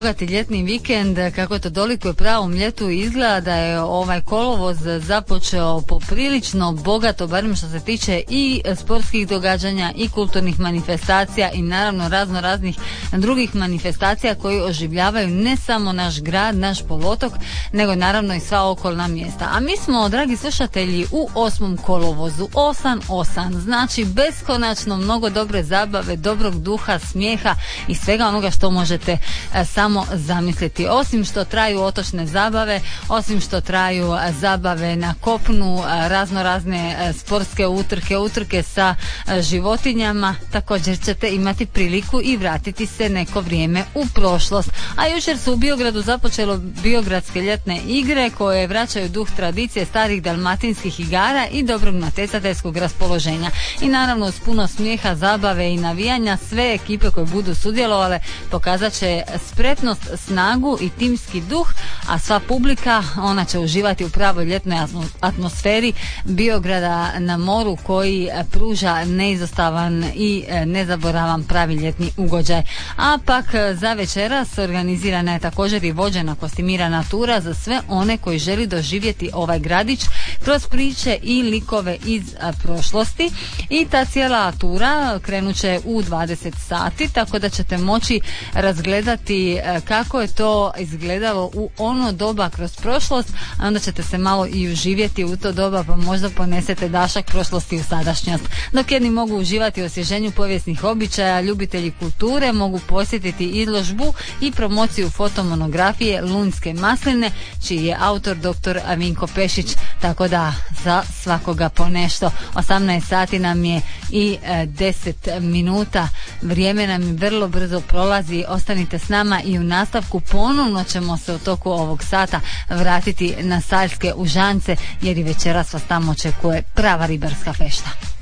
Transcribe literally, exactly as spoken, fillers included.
Bogati ljetni vikend, kako to dolikuje pravom ljetu, izgleda da je ovaj kolovoz započeo poprilično bogato, barem što se tiče i sportskih događanja i kulturnih manifestacija i naravno razno raznih drugih manifestacija koji oživljavaju ne samo naš grad, naš poluotok, nego naravno i sva okolna mjesta. A mi smo, dragi slušatelji, u osmom kolovozu, osam osam, znači beskonačno mnogo dobre zabave, dobrog duha, smijeha i svega onoga što možete samo zamisliti. Osim što traju otočne zabave, osim što traju zabave na kopnu, razno razne sportske utrke, utrke sa životinjama, također ćete imati priliku i vratiti se neko vrijeme u prošlost. A jučer su u Biogradu započelo Biogradske ljetne igre koje vraćaju duh tradicije starih dalmatinskih igara i dobrog natjecateljskog raspoloženja. I naravno uz puno smijeha, zabave i navijanja sve ekipe koje budu sudjelovale pokazat će spretnost, snagu i timski duh, a sva publika, ona će uživati u pravoj ljetnoj atmosferi Biograda na moru koji pruža neizostavan i nezaboravan pravi ljetni ugođaj. A pak za večeras organizirana je također i vođena kostimirana tura za sve one koji želi doživjeti ovaj gradić kroz priče i likove iz prošlosti, i ta cijela tura krenut će u dvadeset sati, tako da ćete moći razgledati kako je to izgledalo u ono doba kroz prošlost, a onda ćete se malo i uživjeti u to doba, pa možda ponesete dašak prošlosti u sadašnjost. Dok jedni mogu uživati u osvježenju povijesnih običaja, ljubitelji kulture mogu posjetiti izložbu i promociju fotomonografije Lunjske masline, čiji je autor doktor Vinko Pešić, tako da za svakoga po nešto. osamnaest sati nam je i deset minuta, vrijeme nam je vrlo brzo prolazi, ostanite s nama i u nastavku ponovno ćemo se u toku ovog sata vratiti na Saljske Užance, jer i večeras vas tamo očekuje prava ribarska fešta.